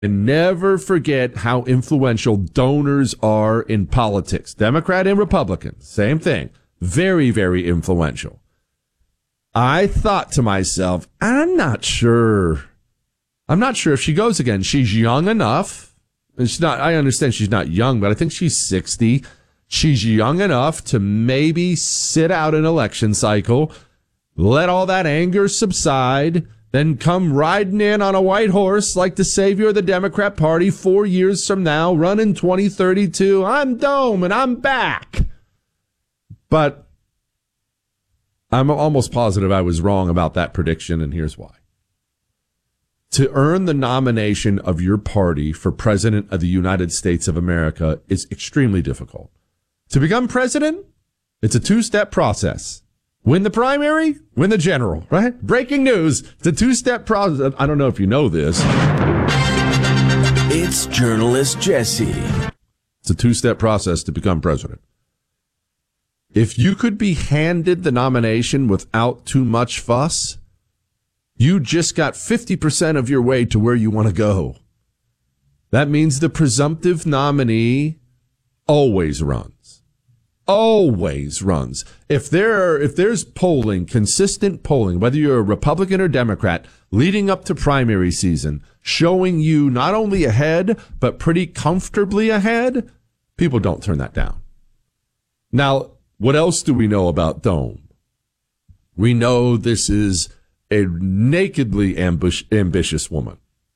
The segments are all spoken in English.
And never forget how influential donors are in politics. Democrat and Republican, same thing. Very, very influential. I thought to myself, I'm not sure if she goes again. She's young enough. And I understand she's not young, but I think she's 60. She's young enough to maybe sit out an election cycle, let all that anger subside, then come riding in on a white horse like the savior of the Democrat Party 4 years from now, running 2032. I'm Dome and I'm back. But I'm almost positive I was wrong about that prediction, and here's why. To earn the nomination of your party for president of the United States of America is extremely difficult. To become president, it's a two-step process. Win the primary, win the general, right? Breaking news. It's a two-step process. I don't know if you know this. It's journalist Jesse. It's a two-step process to become president. If you could be handed the nomination without too much fuss, you just got 50% of your way to where you want to go. That means the presumptive nominee always runs. Always runs. If there's polling, consistent polling, whether you're a Republican or Democrat, leading up to primary season, showing you not only ahead, but pretty comfortably ahead, people don't turn that down. Now, what else do we know about Dome? We know this is a nakedly ambitious woman.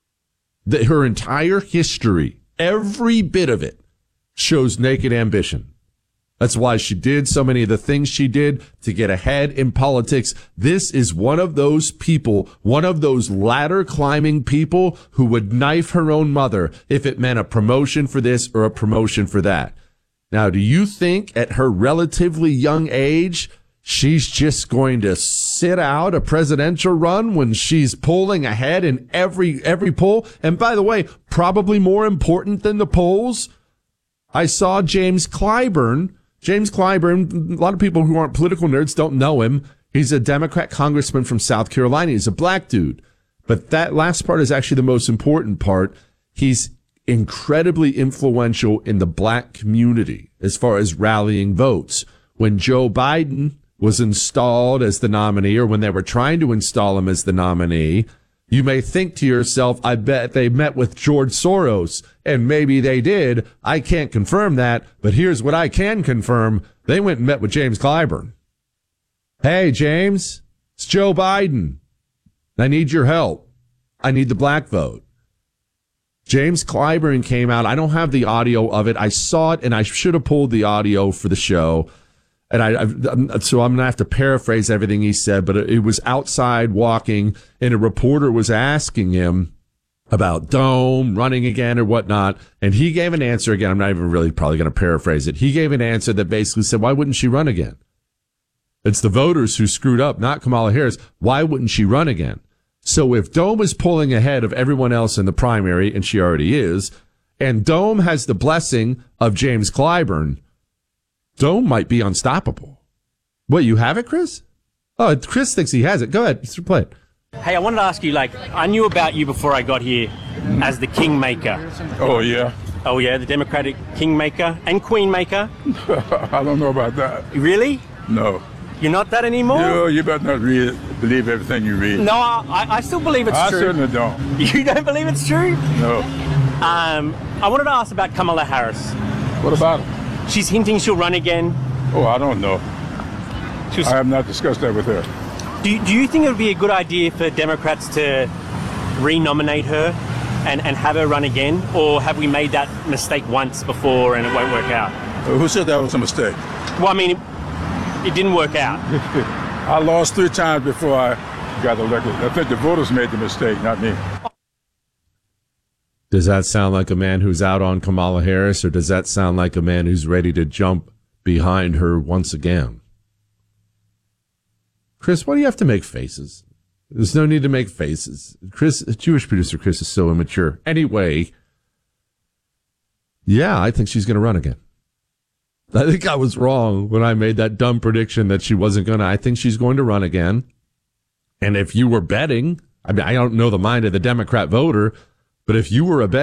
Her entire history, every bit of it, shows naked ambition. That's why she did so many of the things she did to get ahead in politics. This is one of those people, one of those ladder climbing people who would knife her own mother if it meant a promotion for this or a promotion for that. Now, do you think at her relatively young age, she's just going to sit out a presidential run when she's polling ahead in every poll? And by the way, probably more important than the polls, I saw James Clyburn. James Clyburn, a lot of people who aren't political nerds don't know him. He's a Democrat congressman from South Carolina. He's a black dude. But that last part is actually the most important part. He's incredibly influential in the black community as far as rallying votes. When Joe Biden was installed as the nominee, or when they were trying to install him as the nominee, you may think to yourself, I bet they met with George Soros, and maybe they did. I can't confirm that, but here's what I can confirm. They went and met with James Clyburn. Hey, James, it's Joe Biden. I need your help. I need the black vote. James Clyburn came out. I don't have the audio of it. I saw it, and I should have pulled the audio for the show. And so I'm going to have to paraphrase everything he said, but it was outside walking, and a reporter was asking him about Dome running again or whatnot. And he gave an answer again. I'm not even really probably going to paraphrase it. He gave an answer that basically said, why wouldn't she run again? It's the voters who screwed up, not Kamala Harris. Why wouldn't she run again? So if Dome is pulling ahead of everyone else in the primary, and she already is, and Dome has the blessing of James Clyburn, Dome might be unstoppable. What, you have it, Chris? Oh, Chris thinks he has it. Go ahead, play it. Hey, I wanted to ask you, I knew about you before I got here as the kingmaker. Oh, yeah? Oh, yeah, the Democratic kingmaker and queenmaker. I don't know about that. Really? No. You're not that anymore? No, you better not believe everything you read. No, I still believe it's true. I certainly don't. You don't believe it's true? No. I wanted to ask about Kamala Harris. What about her? She's hinting she'll run again. Oh, I don't know. I have not discussed that with her. Do you think it would be a good idea for Democrats to re-nominate her and have her run again? Or have we made that mistake once before and it won't work out? Who said that was a mistake? Well, I mean, it didn't work out. I lost 3 times before I got elected. I think the voters made the mistake, not me. Does that sound like a man who's out on Kamala Harris, or does that sound like a man who's ready to jump behind her once again? Chris, why do you have to make faces? There's no need to make faces. Chris, Jewish producer Chris is so immature. Anyway, yeah, I think she's going to run again. I think I was wrong when I made that dumb prediction that she wasn't going to. I think she's going to run again. And if you were betting, I mean, I don't know the mind of the Democrat voter, But if you were a